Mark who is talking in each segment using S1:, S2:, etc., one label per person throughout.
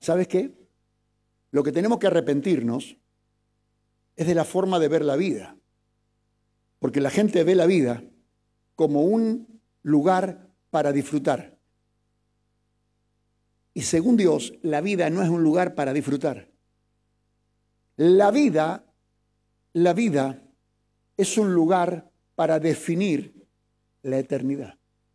S1: ¿Sabes qué? Lo que tenemos que arrepentirnos es de la forma de ver la vida. Porque la gente ve la vida como un lugar para disfrutar. Y según Dios, la vida no es un lugar para disfrutar. La vida es un lugar para definir la eternidad.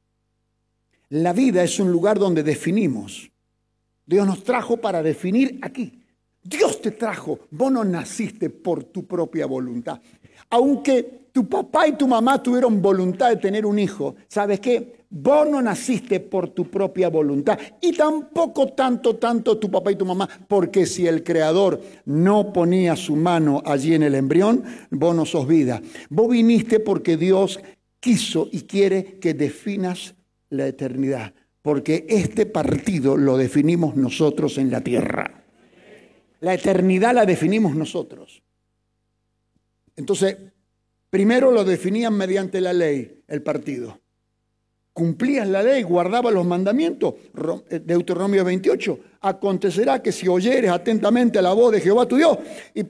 S1: La vida es un lugar donde definimos. Dios nos trajo para definir aquí. Dios te trajo. Vos no naciste por tu propia voluntad. Aunque tu papá y tu mamá tuvieron voluntad de tener un hijo, ¿sabes qué? Vos no naciste por tu propia voluntad. Y tampoco tanto tu papá y tu mamá. Porque si el Creador no ponía su mano allí en el embrión, vos no sos vida. Vos viniste porque Dios quiso y quiere que definas la eternidad. Porque este partido lo definimos nosotros en la tierra. La eternidad la definimos nosotros. Entonces, primero lo definían mediante la ley, el partido. Cumplías la ley, guardabas los mandamientos. Deuteronomio 28. Acontecerá que si oyeres atentamente la voz de Jehová tu Dios y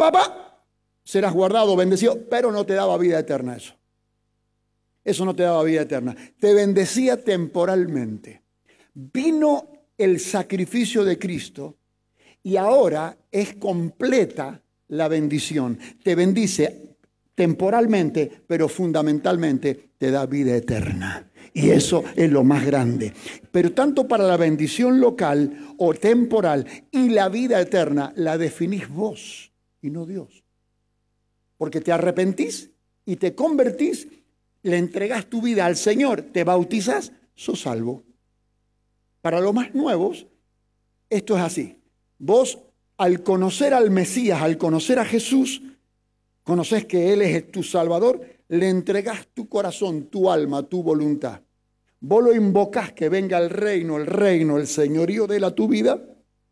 S1: serás guardado, bendecido, pero no te daba vida eterna eso. Eso no te daba vida eterna. Te bendecía temporalmente. Vino el sacrificio de Cristo y ahora es completa la bendición. Te bendice temporalmente, pero fundamentalmente te da vida eterna. Y eso es lo más grande. Pero tanto para la bendición local o temporal y la vida eterna, la definís vos y no Dios. Porque te arrepentís y te convertís, le entregás tu vida al Señor, te bautizás, sos salvo. Para los más nuevos, esto es así. Vos, al conocer al Mesías, al conocer a Jesús, conocés que Él es tu Salvador, le entregás tu corazón, tu alma, tu voluntad. Vos lo invocás que venga el reino, el señorío de tu vida.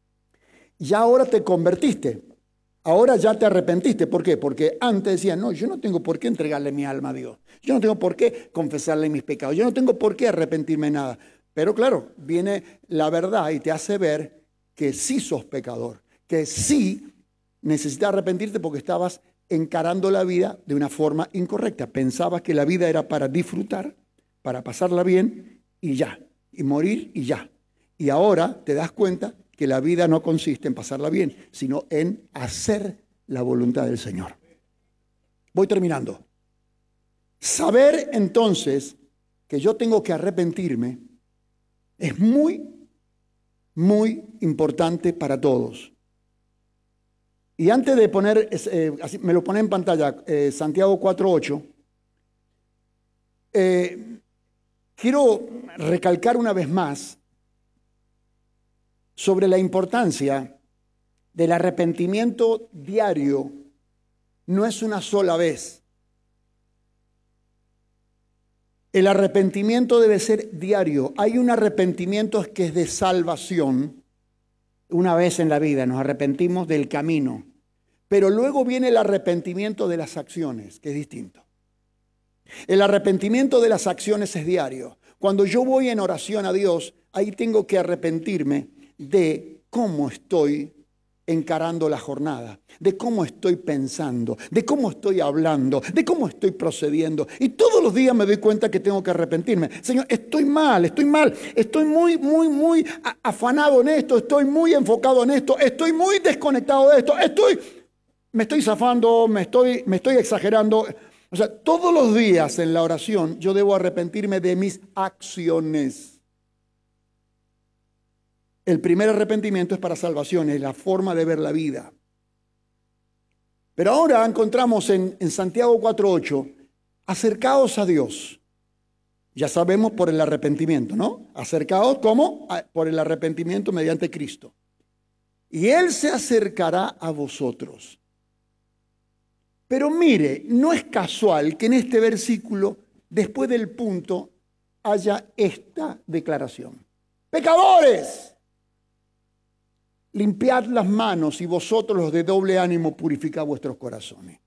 S1: Y ahora te convertiste. Ahora ya te arrepentiste. ¿Por qué? Porque antes decían, no, yo no tengo por qué entregarle mi alma a Dios. Yo no tengo por qué confesarle mis pecados. Yo no tengo por qué arrepentirme de nada. Pero claro, viene la verdad y te hace ver que sí sos pecador. Que sí necesitas arrepentirte porque estabas encarando la vida de una forma incorrecta. Pensabas que la vida era para disfrutar, para pasarla bien y ya. Y morir y ya. Y ahora te das cuenta que la vida no consiste en pasarla bien, sino en hacer la voluntad del Señor. Voy terminando. Saber entonces que yo tengo que arrepentirme es muy, muy importante para todos. Y antes de poner, así, me lo pone en pantalla, Santiago 4:8, quiero recalcar una vez más sobre la importancia del arrepentimiento diario. No es una sola vez. El arrepentimiento debe ser diario. Hay un arrepentimiento que es de salvación. Una vez en la vida nos arrepentimos del camino. Pero luego viene el arrepentimiento de las acciones, que es distinto. El arrepentimiento de las acciones es diario. Cuando yo voy en oración a Dios, ahí tengo que arrepentirme de cómo estoy encarando la jornada, de cómo estoy pensando, de cómo estoy hablando, de cómo estoy procediendo. Y todos los días me doy cuenta que tengo que arrepentirme. Señor, estoy mal, estoy muy afanado en esto, estoy muy enfocado en esto, estoy muy desconectado de esto, me estoy zafando, me estoy exagerando. O sea, todos los días en la oración yo debo arrepentirme de mis acciones. El primer arrepentimiento es para salvación, es la forma de ver la vida. Pero ahora encontramos en Santiago 4:8, acercaos a Dios. Ya sabemos por el arrepentimiento, ¿no? Acercaos, ¿cómo? Por el arrepentimiento mediante Cristo. Y Él se acercará a vosotros. Pero mire, no es casual que en este versículo, después del punto, haya esta declaración. ¡Pecadores! Limpiad las manos y vosotros los de doble ánimo purificad vuestros corazones.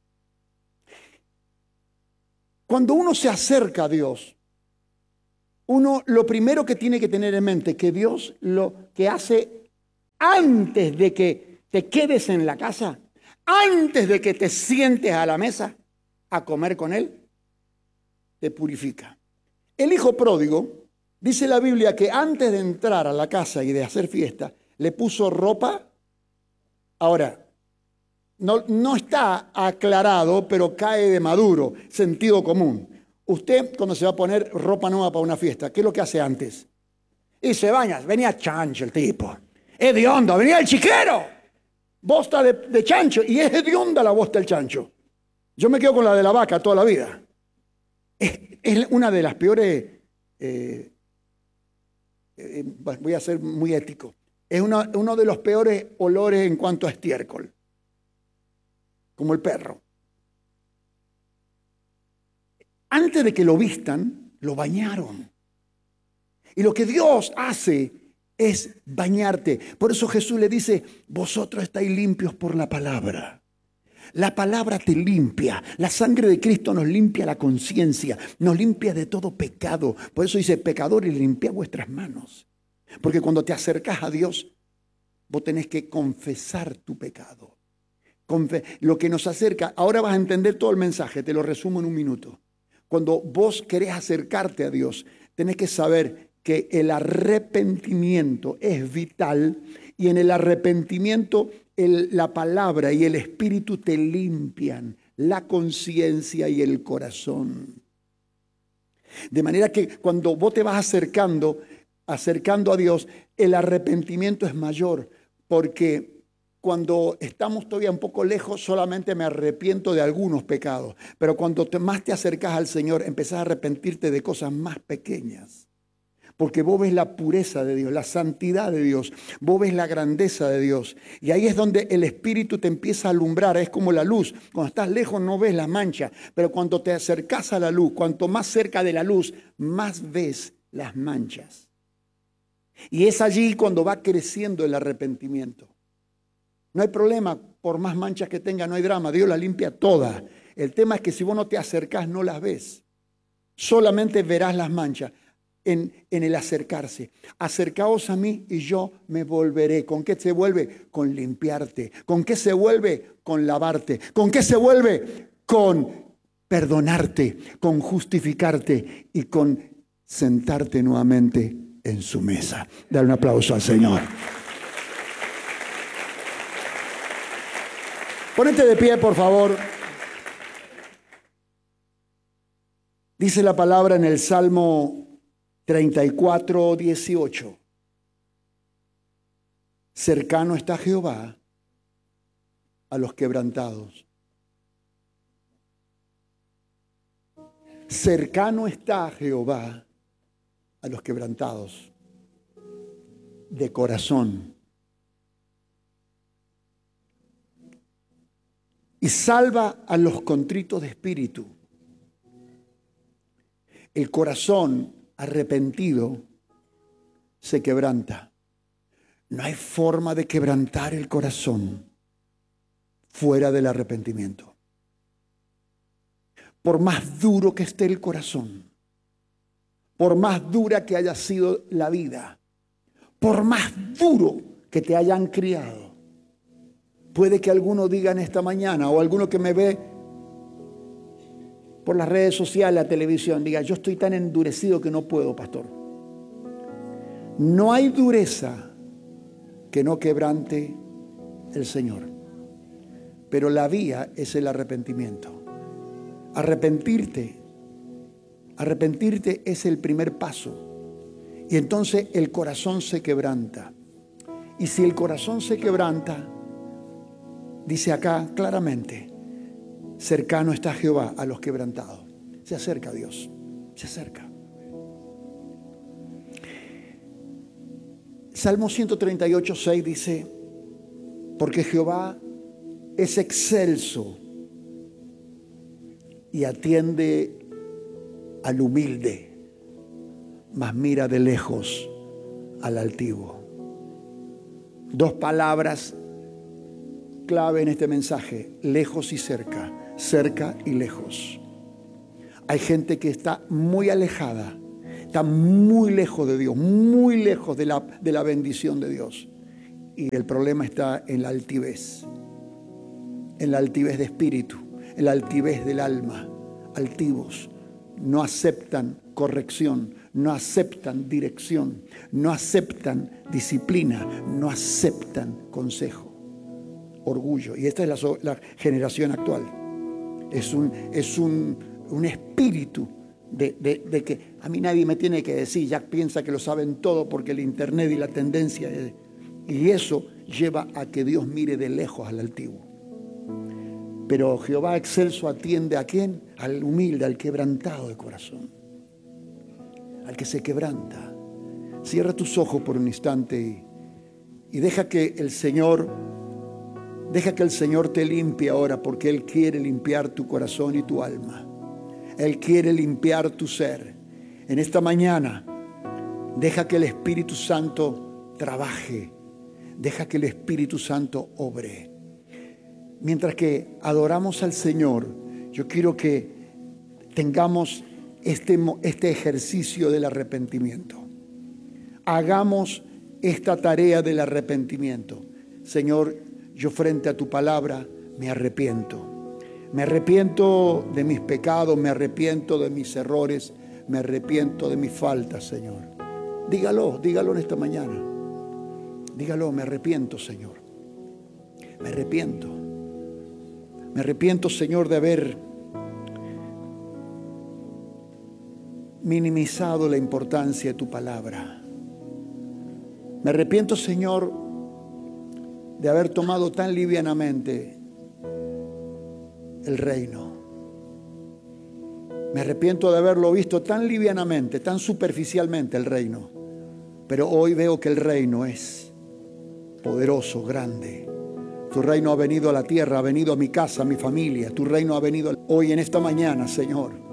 S1: Cuando uno se acerca a Dios, uno lo primero que tiene que tener en mente que Dios lo que hace antes de que te quedes en la casa, antes de que te sientes a la mesa a comer con Él, te purifica. El hijo pródigo, dice la Biblia que antes de entrar a la casa y de hacer fiesta, le puso ropa. Ahora, no está aclarado, pero cae de maduro, sentido común. Usted, cuando se va a poner ropa nueva para una fiesta, ¿qué es lo que hace antes? Y se baña. Venía chancho el tipo. Hediondo, venía el chiquero. Bosta de chancho. Y es hedionda la bosta del chancho. Yo me quedo con la de la vaca toda la vida. Es una de las peores... voy a ser muy ético. Es uno de los peores olores en cuanto a estiércol. Como el perro. Antes de que lo vistan, lo bañaron. Y lo que Dios hace es bañarte. Por eso Jesús le dice, vosotros estáis limpios por la palabra. La palabra te limpia. La sangre de Cristo nos limpia la conciencia, nos limpia de todo pecado. Por eso dice, pecadores, limpia vuestras manos. Porque cuando te acercas a Dios, vos tenés que confesar tu pecado. Lo que nos acerca, ahora vas a entender todo el mensaje, te lo resumo en un minuto. Cuando vos querés acercarte a Dios, tenés que saber que el arrepentimiento es vital y en el arrepentimiento la palabra y el espíritu te limpian la conciencia y el corazón. De manera que cuando vos te vas acercando a Dios, el arrepentimiento es mayor, porque cuando estamos todavía un poco lejos, solamente me arrepiento de algunos pecados. Pero cuando más te acercas al Señor, empezás a arrepentirte de cosas más pequeñas. Porque vos ves la pureza de Dios, la santidad de Dios, vos ves la grandeza de Dios. Y ahí es donde el Espíritu te empieza a alumbrar, es como la luz. Cuando estás lejos no ves la mancha, pero cuando te acercas a la luz, cuanto más cerca de la luz, más ves las manchas. Y es allí cuando va creciendo el arrepentimiento. No hay problema, por más manchas que tenga, no hay drama, Dios las limpia todas. El tema es que si vos no te acercás, no las ves. Solamente verás las manchas en el acercarse. Acercaos a mí y yo me volveré. ¿Con qué se vuelve? Con limpiarte. ¿Con qué se vuelve? Con lavarte. ¿Con qué se vuelve? Con perdonarte, con justificarte y con sentarte nuevamente en su mesa. Dale un aplauso al Señor. Ponete de pie, por favor. Dice la palabra en el Salmo 34, 18. Cercano está Jehová a los quebrantados. Cercano está Jehová a los quebrantados de corazón. Y salva a los contritos de espíritu. El corazón arrepentido se quebranta. No hay forma de quebrantar el corazón fuera del arrepentimiento. Por más duro que esté el corazón, por más dura que haya sido la vida, por más duro que te hayan criado, puede que alguno diga en esta mañana, o alguno que me ve por las redes sociales, la televisión, diga, yo estoy tan endurecido que no puedo, pastor. No hay dureza que no quebrante el Señor. Pero la vía es el arrepentimiento. Arrepentirte es el primer paso. Y entonces el corazón se quebranta. Y si el corazón se quebranta, dice acá claramente, cercano está Jehová a los quebrantados. Se acerca a Dios, se acerca. Salmo 138, 6 dice, porque Jehová es excelso y atiende al humilde, mas mira de lejos al altivo. Dos palabras clave en este mensaje, lejos y cerca, cerca y lejos. Hay gente que está muy alejada, está muy lejos de Dios, muy lejos de la bendición de Dios. Y el problema está en la altivez de espíritu, en la altivez del alma. Altivos, no aceptan corrección, no aceptan dirección, no aceptan disciplina, no aceptan consejo. Orgullo. Y esta es la generación actual. Es un espíritu de que a mí nadie me tiene que decir, ya piensa que lo saben todo porque el internet y la tendencia y eso lleva a que Dios mire de lejos al altivo. Pero Jehová excelso atiende ¿a quién? Al humilde, al quebrantado de corazón, al que se quebranta. Cierra tus ojos por un instante y deja que el Señor te limpie ahora, porque Él quiere limpiar tu corazón y tu alma. Él quiere limpiar tu ser. En esta mañana, deja que el Espíritu Santo trabaje. Deja que el Espíritu Santo obre. Mientras que adoramos al Señor, yo quiero que tengamos este ejercicio del arrepentimiento. Hagamos esta tarea del arrepentimiento. Señor, yo frente a tu palabra me arrepiento. Me arrepiento de mis pecados, me arrepiento de mis errores, me arrepiento de mis faltas, Señor. Dígalo en esta mañana. Dígalo, me arrepiento, Señor. Me arrepiento. Me arrepiento, Señor, de haber minimizado la importancia de tu palabra. Me arrepiento, Señor, de haber tomado tan livianamente el reino. Me arrepiento de haberlo visto tan livianamente, tan superficialmente el reino. Pero hoy veo que el reino es poderoso, grande. Tu reino ha venido a la tierra, ha venido a mi casa, a mi familia. Tu reino ha venido hoy en esta mañana, Señor.